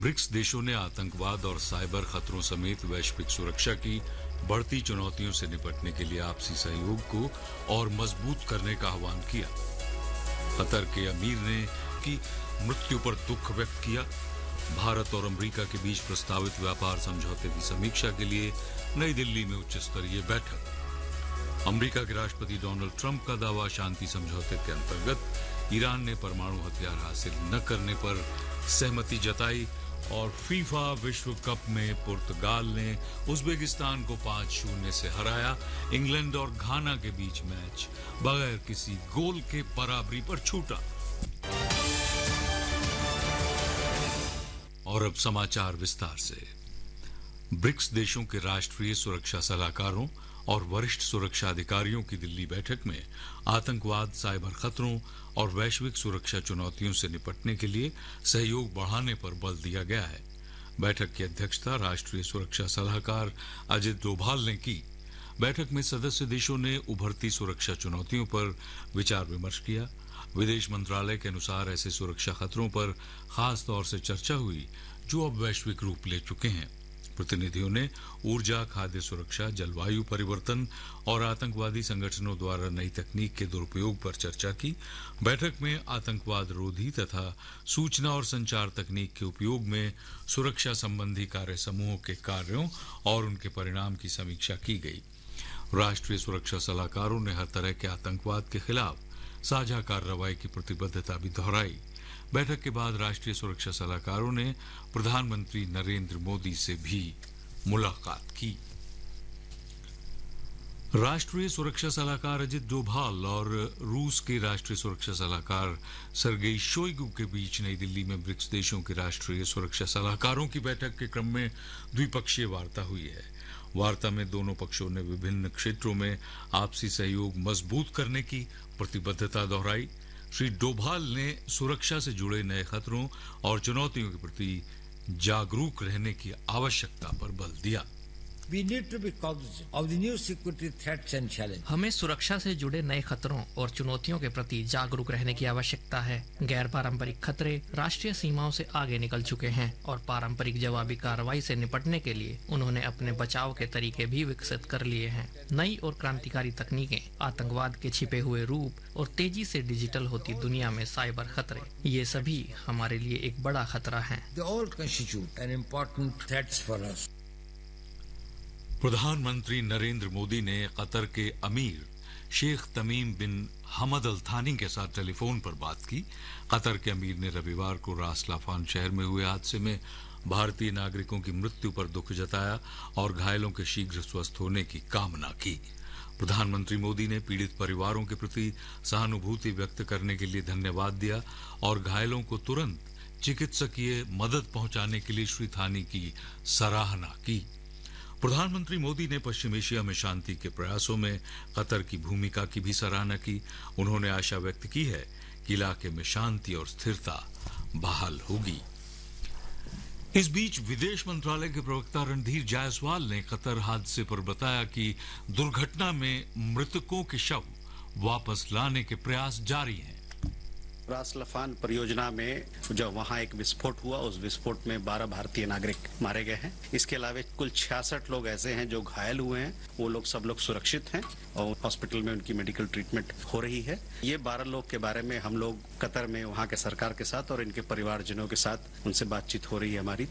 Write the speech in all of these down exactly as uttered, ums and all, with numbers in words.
BRICS देशों ने आतंकवाद और साइबर खतरों समेत वैश्विक सुरक्षा की बढ़ती चुनौतियों से निपटने के लिए आपसी सहयोग को और मजबूत करने का आह्वान किया। कतर के अमीर ने की मृत्यु पर दुख व्यक्त किया। भारत और अमेरिका के बीच प्रस्तावित व्यापार समझौते की समीक्षा के लिए नई दिल्ली में उच्च स्तरीय बैठक। अमेरिका के राष्ट्रपति डोनाल्ड ट्रंप का दावा, शांति समझौते के अंतर्गत ईरान ने परमाणु हथियार हासिल न करने पर सहमति जताई। और फीफा विश्व कप में पुर्तगाल ने उज्बेकिस्तान को पांच शून्य से हराया। इंग्लैंड और घाना के बीच मैच बगैर किसी गोल के बराबरी पर छूटा। और अब समाचार विस्तार से। ब्रिक्स देशों के राष्ट्रीय सुरक्षा सलाहकारों और वरिष्ठ सुरक्षा अधिकारियों की दिल्ली बैठक में आतंकवाद, साइबर खतरों और वैश्विक सुरक्षा चुनौतियों से निपटने के लिए सहयोग बढ़ाने पर बल दिया गया है। बैठक की अध्यक्षता राष्ट्रीय सुरक्षा सलाहकार अजित डोभाल ने की। बैठक में सदस्य देशों ने उभरती सुरक्षा चुनौतियों पर विचार विमर्श किया। विदेश मंत्रालय के अनुसार ऐसे सुरक्षा खतरों पर खास तौर से चर्चा हुई जो अब वैश्विक रूप ले चुके हैं। प्रतिनिधियों ने ऊर्जा, खाद्य सुरक्षा, जलवायु परिवर्तन और आतंकवादी संगठनों द्वारा नई तकनीक के दुरुपयोग पर चर्चा की। बैठक में आतंकवाद रोधी तथा सूचना और संचार तकनीक के उपयोग में सुरक्षा संबंधी कार्य समूहों के कार्यों और उनके परिणाम की समीक्षा की गई। राष्ट्रीय सुरक्षा सलाहकारों ने हर तरह के आतंकवाद के खिलाफ साझा कार्रवाई की प्रतिबद्धता भी दोहराई। बैठक के बाद राष्ट्रीय सुरक्षा सलाहकारों ने प्रधानमंत्री नरेंद्र मोदी से भी मुलाकात की। राष्ट्रीय सुरक्षा सलाहकार अजित डोभाल और रूस के राष्ट्रीय सुरक्षा सलाहकार सर्गेई शोइगु के बीच नई दिल्ली में ब्रिक्स देशों के राष्ट्रीय सुरक्षा सलाहकारों की बैठक के क्रम में द्विपक्षीय वार्ता हुई है। वार्ता में दोनों पक्षों ने विभिन्न क्षेत्रों में आपसी सहयोग मजबूत करने की प्रतिबद्धता दोहराई। श्री डोभाल ने सुरक्षा से जुड़े नए खतरों और चुनौतियों के प्रति जागरूक रहने की आवश्यकता पर बल दिया। We need to be cognizant of the new security threats and challenges. हमें सुरक्षा से जुड़े नए खतरों और चुनौतियों के प्रति जागरूक रहने की आवश्यकता है। गैर पारंपरिक खतरे राष्ट्रीय सीमाओं से आगे निकल चुके हैं और पारंपरिक जवाबी कार्रवाई से निपटने के लिए उन्होंने अपने बचाव के तरीके भी विकसित कर लिए हैं। नई और क्रांतिकारी तकनीकें, आतंकवाद के छिपे हुए रूप और तेजी से डिजिटल होती दुनिया में साइबर खतरे, ये सभी हमारे लिए एक बड़ा खतरा है। They all constitute an important threats for us. प्रधानमंत्री नरेंद्र मोदी ने कतर के अमीर शेख तमीम बिन हमद अल थानी के साथ टेलीफोन पर बात की। कतर के अमीर ने रविवार को रास लाफान शहर में हुए हादसे में भारतीय नागरिकों की मृत्यु पर दुख जताया और घायलों के शीघ्र स्वस्थ होने की कामना की। प्रधानमंत्री मोदी ने पीड़ित परिवारों के प्रति सहानुभूति व्यक्त करने के लिए धन्यवाद दिया और घायलों को तुरंत चिकित्सकीय मदद पहुंचाने के लिए श्री थानी की सराहना की। प्रधानमंत्री मोदी ने पश्चिम एशिया में शांति के प्रयासों में कतर की भूमिका की भी सराहना की। उन्होंने आशा व्यक्त की है कि इलाके में शांति और स्थिरता बहाल होगी। इस बीच विदेश मंत्रालय के प्रवक्ता रणधीर जायसवाल ने कतर हादसे पर बताया कि दुर्घटना में मृतकों के शव वापस लाने के प्रयास जारी हैं। रास लाफान परियोजना में जब वहां एक विस्फोट हुआ, उस विस्फोट में बारह भारतीय नागरिक मारे गए हैं। इसके अलावा कुल छियासठ लोग ऐसे हैं जो घायल हुए हैं। वो लोग सब लोग सुरक्षित हैं और हॉस्पिटल में उनकी मेडिकल ट्रीटमेंट हो रही है। ये बारह लोग के बारे में हम लोग कतर में वहां के सरकार के साथ और इनके परिवारजनों के साथ उनसे बातचीत हो रही है हमारी।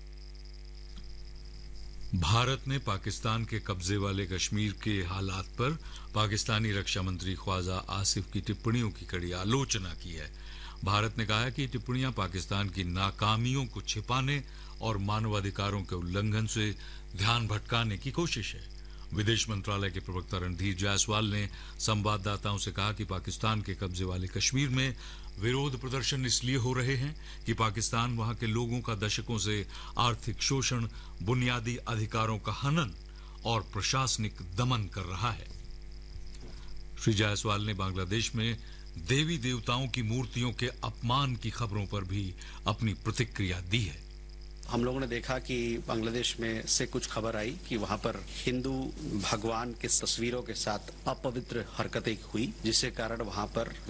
भारत ने पाकिस्तान के कब्जे वाले कश्मीर के हालात पर पाकिस्तानी रक्षा मंत्री ख्वाजा आसिफ की टिप्पणियों की कड़ी आलोचना की है। भारत ने कहा है कि टिप्पणियां पाकिस्तान की नाकामियों को छिपाने और मानवाधिकारों के उल्लंघन से ध्यान भटकाने की कोशिश है। विदेश मंत्रालय के प्रवक्ता रणधीर जायसवाल ने संवाददाताओं से कहा कि पाकिस्तान के कब्जे वाले कश्मीर में विरोध प्रदर्शन इसलिए हो रहे हैं कि पाकिस्तान वहां के लोगों का दशकों से आर्थिक शोषण, बुनियादी अधिकारों का हनन और प्रशासनिक दमन कर रहा है। श्री जायसवाल ने बांग्लादेश में देवी देवताओं की मूर्तियों के अपमान की खबरों पर भी अपनी प्रतिक्रिया दी है। हम लोगों ने देखा कि बांग्लादेश में से कुछ खबर आई कि वहां पर हिंदू भगवान के तस्वीरों के साथ अपवित्र हरकतें हुई, जिसके कारण वहां पर